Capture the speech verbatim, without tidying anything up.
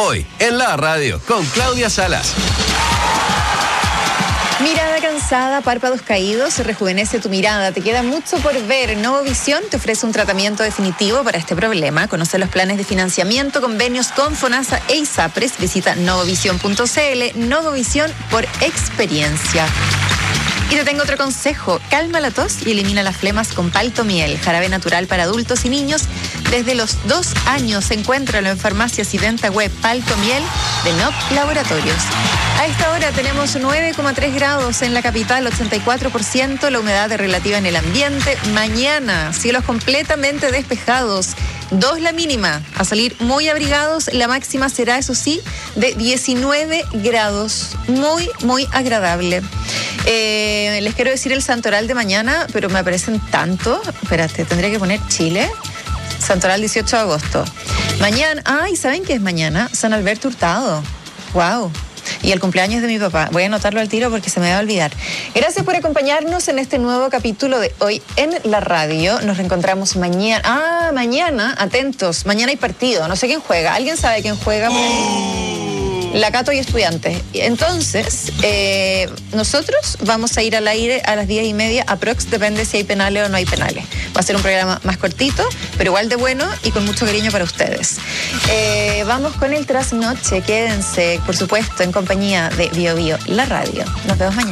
Hoy, en la radio, con Claudia Salas. Mirada cansada, párpados caídos, rejuvenece tu mirada. Te queda mucho por ver. Novovisión te ofrece un tratamiento definitivo para este problema. Conoce los planes de financiamiento, convenios con FONASA e ISAPRES. Visita novovisión punto c l. Novovisión por experiencia. Y te tengo otro consejo. Calma la tos y elimina las flemas con Paltomiel, jarabe natural para adultos y niños. Desde los dos años, encuéntralo en farmacias y venta web. Paltomiel de N O P Laboratorios. A esta hora tenemos nueve coma tres grados en la capital, ochenta y cuatro por ciento la humedad relativa en el ambiente. Mañana, cielos completamente despejados. dos la mínima, a salir muy abrigados. La máxima será, eso sí, de diecinueve grados. Muy, muy agradable. Eh, les quiero decir el santoral de mañana, pero me aparecen tanto. Espérate, tendría que poner Chile. Santoral dieciocho de agosto. Mañana, ay, ¿saben qué es mañana? San Alberto Hurtado. Wow. Y el cumpleaños de mi papá. Voy a anotarlo al tiro porque se me va a olvidar. Gracias por acompañarnos en este nuevo capítulo de Hoy en la Radio. Nos reencontramos mañana. Ah, mañana, atentos. Mañana hay partido. No sé quién juega. ¿Alguien sabe quién juega? La Cato y Estudiantes. Entonces, eh, nosotros vamos a ir al aire a las diez y media. Aprox, depende si hay penales o no hay penales. Va a ser un programa más cortito, pero igual de bueno y con mucho cariño para ustedes. Eh, vamos con el trasnoche. Quédense, por supuesto, en compañía de Bio Bio, la radio. Nos vemos mañana.